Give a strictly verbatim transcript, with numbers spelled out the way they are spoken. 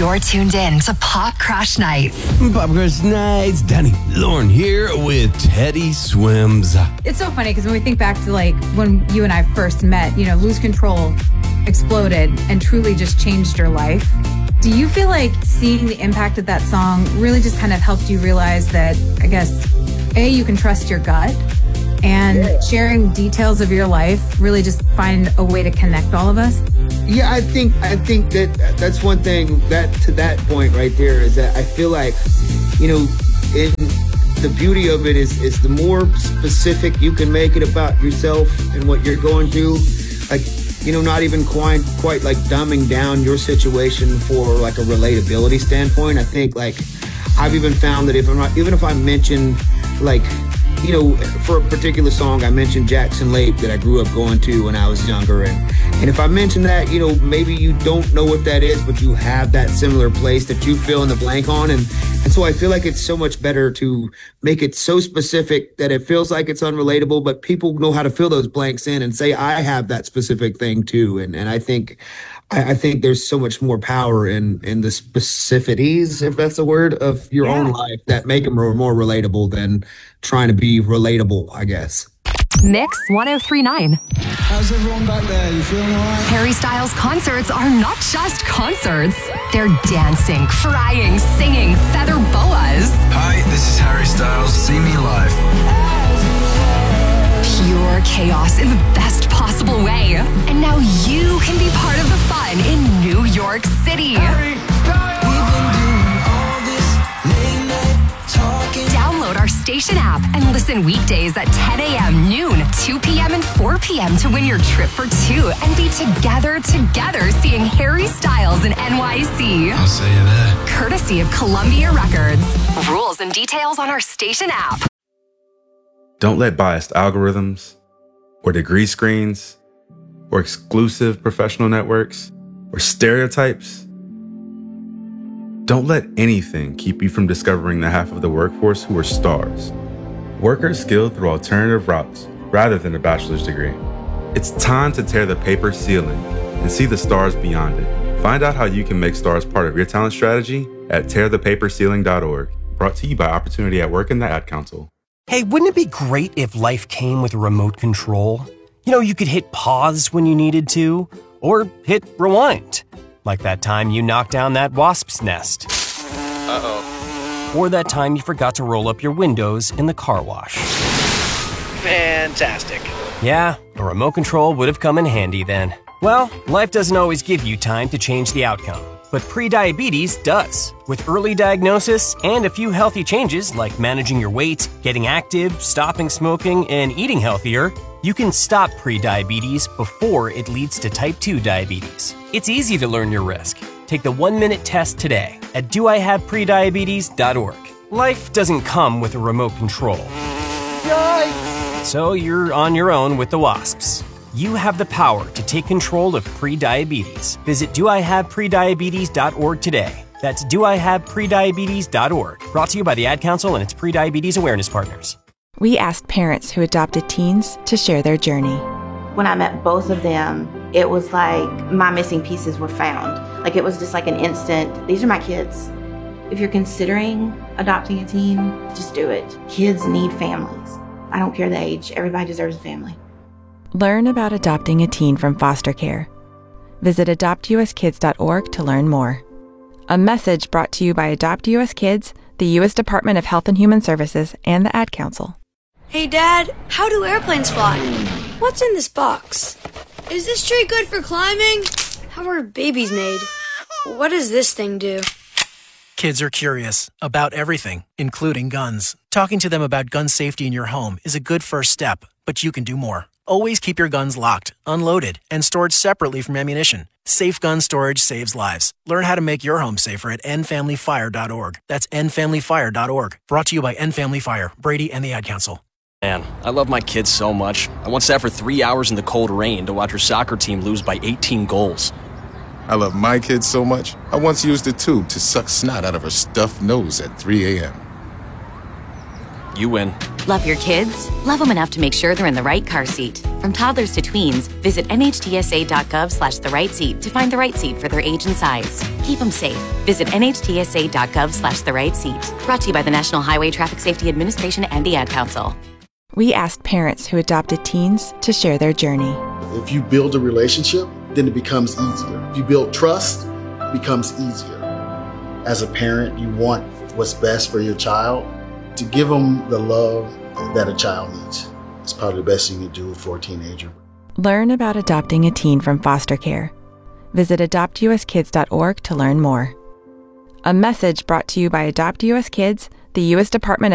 You're tuned in to Pop Crush Nights. Pop Crush Nights. Danny Lauren here with Teddy Swims. It's so funny because when we think back to like when you and I first met, you know, Lose Control exploded and truly just changed your life. Do you feel like seeing the impact of that song really just kind of helped you realize that, I guess, A, you can trust your gut, and yeah. sharing details of your life really just find a way to connect all of us? Yeah, I think I think that that's one thing that to that point right there is that I feel like, you know, in the beauty of it is is the more specific you can make it about yourself and what you're going through, like, you know, not even quite quite like dumbing down your situation for like a relatability standpoint. I think like I've even found that if I'm not, even if I mention like, you know, for a particular song, I mentioned Jackson Lake that I grew up going to when I was younger. And, and if I mention that, you know, maybe you don't know what that is, but you have that similar place that you fill in the blank on. And, and so I feel like it's so much better to make it so specific that it feels like it's unrelatable, but people know how to fill those blanks in and say, I have that specific thing too. And, and I think, I, I think there's so much more power in, in the specificities, if that's a word, of your yeah. own life that make them more, more relatable than trying to be relatable, I guess. Mix one oh three point nine. How's everyone back there? You feeling all right? Harry Styles concerts are not just concerts. They're dancing, crying, singing, feather boas. Hi, this is Harry Styles. See me live. Pure chaos in the best possible way. And now you can be part of the fun in New York City. Harry Styles! Download our station app and listen weekdays at ten a.m., noon, two p.m., and four p.m. to win your trip for two and be together, together seeing Harry Styles in N Y C. I'll see you there. Courtesy of Columbia Records. Rules and details on our station app. Don't let biased algorithms or degree screens or exclusive professional networks or stereotypes. Don't let anything keep you from discovering the half of the workforce who are stars. Workers skilled through alternative routes rather than a bachelor's degree. It's time to tear the paper ceiling and see the stars beyond it. Find out how you can make stars part of your talent strategy at tear the paper ceiling dot org. Brought to you by Opportunity at Work and the Ad Council. Hey, wouldn't it be great if life came with a remote control? You know, you could hit pause when you needed to, or hit rewind. Like that time you knocked down that wasp's nest. Uh-oh. Or that time you forgot to roll up your windows in the car wash. Fantastic. Yeah, a remote control would have come in handy then. Well, life doesn't always give you time to change the outcome, but prediabetes does. With early diagnosis and a few healthy changes like managing your weight, getting active, stopping smoking, and eating healthier, you can stop prediabetes before it leads to type two diabetes. It's easy to learn your risk. Take the one-minute test today at do I have prediabetes dot org. Life doesn't come with a remote control. Yikes! So you're on your own with the wasps. You have the power to take control of prediabetes. Visit do I have prediabetes dot org today. That's do I have prediabetes dot org. Brought to you by the Ad Council and its prediabetes awareness partners. We asked parents who adopted teens to share their journey. When I met both of them, it was like my missing pieces were found. Like it was just like an instant, these are my kids. If you're considering adopting a teen, just do it. Kids need families. I don't care the age. Everybody deserves a family. Learn about adopting a teen from foster care. Visit adopt u s kids dot org to learn more. A message brought to you by Adopt U S Kids, the U S Department of Health and Human Services, and the Ad Council. Hey, Dad, how do airplanes fly? What's in this box? Is this tree good for climbing? How are babies made? What does this thing do? Kids are curious about everything, including guns. Talking to them about gun safety in your home is a good first step, but you can do more. Always keep your guns locked, unloaded, and stored separately from ammunition. Safe gun storage saves lives. Learn how to make your home safer at end family fire dot org. That's end family fire dot org. Brought to you by End Family Fire, Brady, and the Ad Council. Man, I love my kids so much. I once sat for three hours in the cold rain to watch her soccer team lose by eighteen goals. I love my kids so much, I once used a tube to suck snot out of her stuffed nose at three a.m. You win. Love your kids? Love them enough to make sure they're in the right car seat. From toddlers to tweens, visit nhtsa.gov slash the right seat to find the right seat for their age and size. Keep them safe. Visit nhtsa.gov slash the right seat. Brought to you by the National Highway Traffic Safety Administration and the Ad Council. We asked parents who adopted teens to share their journey. If you build a relationship, then it becomes easier. If you build trust, it becomes easier. As a parent, you want what's best for your child. To give them the love that a child needs. It's probably the best thing you do for a teenager. Learn about adopting a teen from foster care. Visit adopt u s kids dot org to learn more. A message brought to you by Adopt U S Kids, the U S Department of